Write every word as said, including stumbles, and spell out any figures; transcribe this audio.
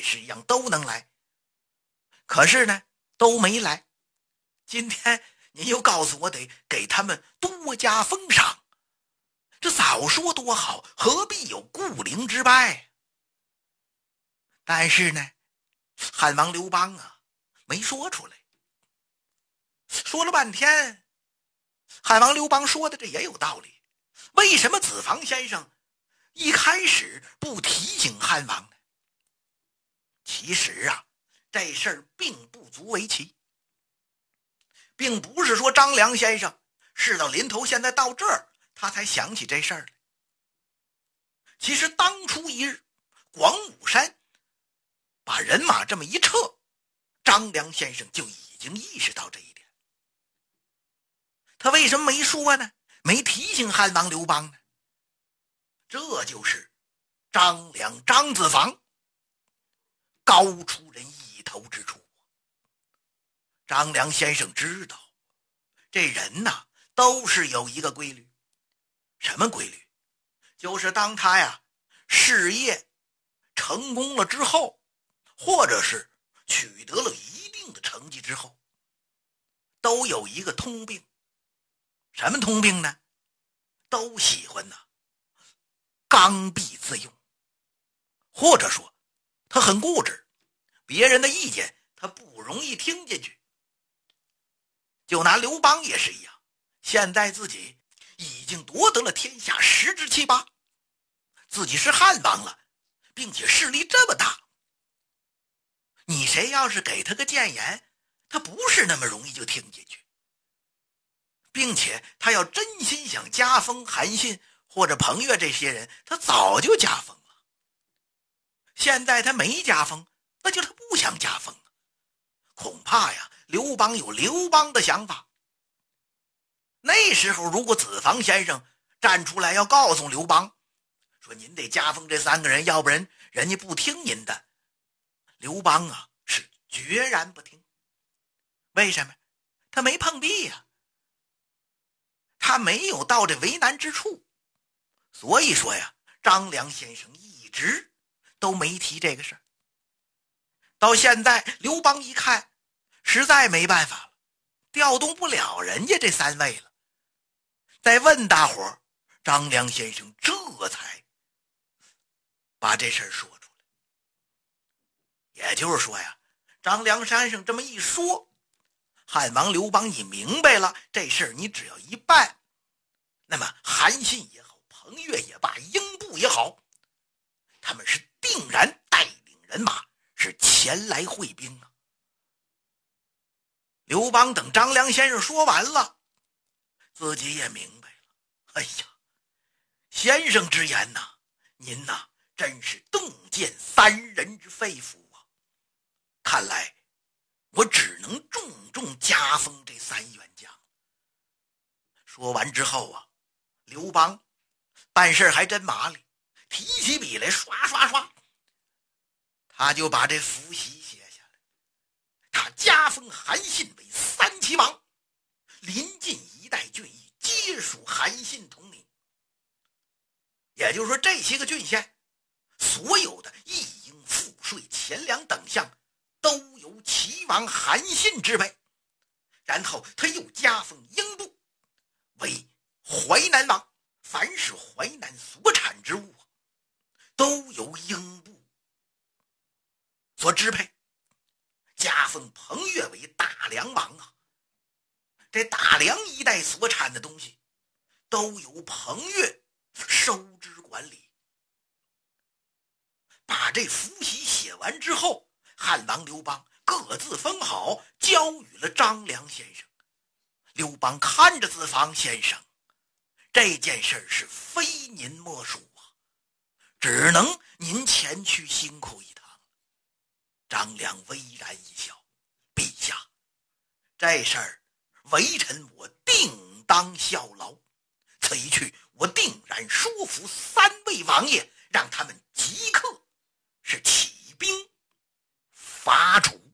士一样都能来。可是呢，都没来。今天您又告诉我得给他们多加封赏，这早说多好，何必有顾陵之败？但是呢，汉王刘邦啊，没说出来。说了半天，汉王刘邦说的这也有道理。为什么子房先生一开始不提醒汉王呢？其实啊，这事儿并不足为奇，并不是说张良先生事到临头，现在到这儿他才想起这事儿来。其实当初一日，广武山把人马这么一撤，张良先生就已经意识到这一点。他为什么没说呢？没提醒汉王刘邦呢？这就是张良张子房高出人一头之处。张良先生知道这人呐，都是有一个规律。什么规律？就是当他呀事业成功了之后，或者是取得了一定的成绩之后，都有一个通病。什么通病呢？都喜欢呢刚愎自用，或者说他很固执，别人的意见他不容易听进去。就拿刘邦也是一样，现在自己已经夺得了天下十之七八，自己是汉王了，并且势力这么大，你谁要是给他个谏言，他不是那么容易就听进去。并且他要真心想加封韩信或者彭越这些人，他早就加封了。现在他没加封，那就他不想加封。恐怕呀，刘邦有刘邦的想法。那时候如果子房先生站出来要告诉刘邦说您得加封这三个人，要不然人家不听您的，刘邦啊是决然不听。为什么？他没碰壁呀、啊，他没有到这为难之处。所以说呀，张良先生一直都没提这个事儿。到现在刘邦一看实在没办法了，调动不了人家这三位了，再问大伙儿，张良先生这才把这事儿说出来。也就是说呀，张良先生这么一说，汉王刘邦你明白了，这事儿你只要一办，那么韩信也好，彭越也罢，英布也好，他们是定然带领人马是前来会兵啊。刘邦等张良先生说完了，自己也明白了，哎呀，先生之言呐、啊，您呐、啊、真是洞见三人之肺腑啊！看来我只能重重加封这三员将。说完之后啊，刘邦办事还真麻利，提起笔来刷刷刷，他就把这符檄写下来。他加封韩信为三齐王，临近一带郡邑皆属韩信统领。也就是说，这些个郡县所有的役营、赋税、钱粮等项都由齐王韩信支配。然后他又加封英布为淮南王，凡是淮南所产之物都由英布所支配。加封彭越为大梁王啊，这大梁一带所产的东西都由彭越收支管理。把这符檄写完之后，汉王刘邦各自封好，交予了张良先生。刘邦看着子房先生，这件事是非您莫属啊，只能您前去辛苦一趟。张良微然一笑，陛下，这事儿微臣我定当效劳，此一去我定然说服三位王爷，让他们即刻是起兵伐楚。